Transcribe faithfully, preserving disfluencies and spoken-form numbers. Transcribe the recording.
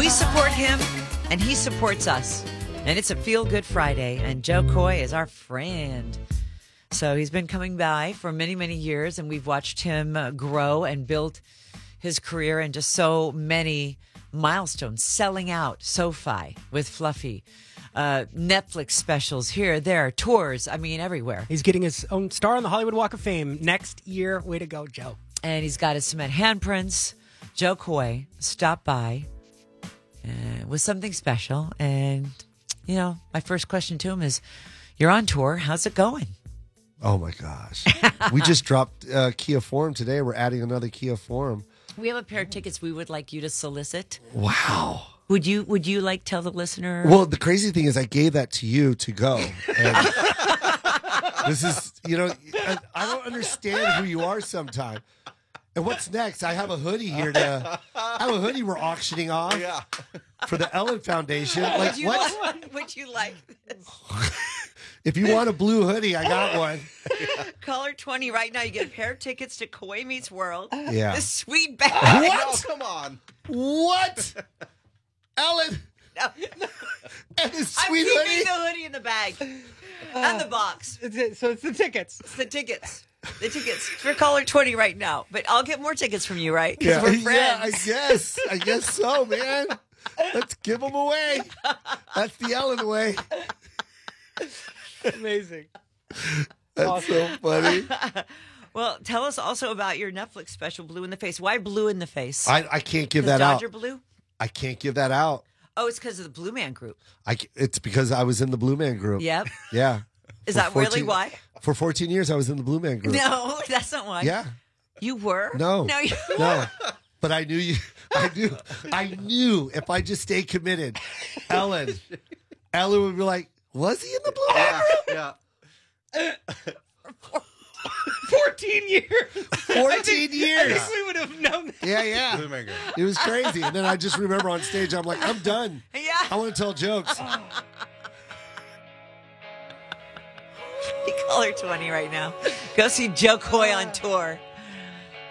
We support him, and he supports us. And it's a feel-good Friday, and Joe Coy is our friend. So he's been coming by for many, many years, and we've watched him uh, grow and build his career and just so many milestones, selling out SoFi with Fluffy, uh, Netflix specials here, there, tours, I mean, everywhere. He's getting his own star on the Hollywood Walk of Fame next year. Way to go, Joe. And he's got his cement handprints. Joe Coy stopped by uh, with something special. And, you know, my first question to him is, you're on tour. How's it going? Oh, my gosh. We just dropped uh, Kia Forum today. We're adding another Kia Forum. We have a pair of tickets we would like you to solicit. Wow. Would you Would you like tell the listener? Well, the crazy thing is I gave that to you to go. And this is, you know, I, I don't understand who you are sometimes. And what's next? I have a hoodie here to, I have a hoodie we're auctioning off Yeah. for the Ellen Foundation. Like, would you what? Like, would you like this? If you want a blue hoodie, I got one. Caller twenty right now. You get a pair of tickets to Coy Meets World. Yeah. This sweet bag. What? No, come on. What? Ellen. No. And this I'm sweet keeping hoodie. the hoodie in the bag. And the box. It's it, so it's the tickets. It's the tickets. The tickets for caller twenty right now. But I'll get more tickets from you, right? 'Cause Yeah, we're yeah, I friends. guess. I guess so, man. Let's give them away. That's the Ellen way. Amazing. That's so funny. Well, tell us also about your Netflix special, Blue in the Face. Why Blue in the Face? I, I can't give Because that out. Dodger Blue? I can't give that out. Oh, it's because of the Blue Man Group. I, c- it's because I was in the Blue Man Group. Yep. Yeah. Is For that really fourteen why? For fourteen years, I was in the Blue Man Group. No, that's not why. Yeah. You were? No. No, you No. But I knew you. I knew. I knew if I just stayed committed, Ellen, Ellen would be like, "Was he in the Blue Man Group?" Yeah. fourteen years. Fourteen I years. think we would have known that. Yeah, yeah. Blue Man Group. It was crazy. And then I just remember on stage, I'm like, I'm done. Yeah. I want to tell jokes. Caller twenty right now. Go see Joe Coy on tour.